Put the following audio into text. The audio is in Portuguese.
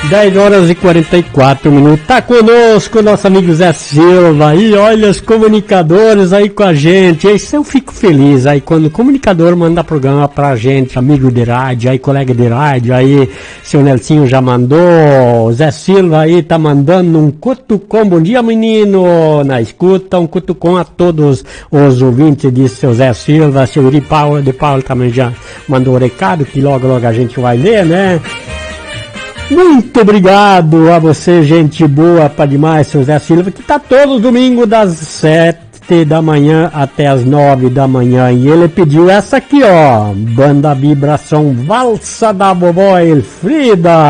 10 horas e 44 minutos. Tá conosco nosso amigo Zé Silva aí, olha os comunicadores aí com a gente. Isso eu fico feliz aí quando o comunicador manda programa pra gente, amigo de rádio, aí colega de rádio, aí seu Nelsinho já mandou, o Zé Silva aí tá mandando um cutucom. Bom dia, menino, na escuta, um cutucom a todos os ouvintes, disse seu Zé Silva. Seu Iri Paulo de Paulo também já mandou o recado, que logo logo a gente vai ler, né? Muito obrigado a você, gente boa pra demais, seu Zé Silva, que tá todo domingo das 7 da manhã até as 9 da manhã. E ele pediu essa aqui, ó, Banda Vibração, Valsa da Vovó Elfrida.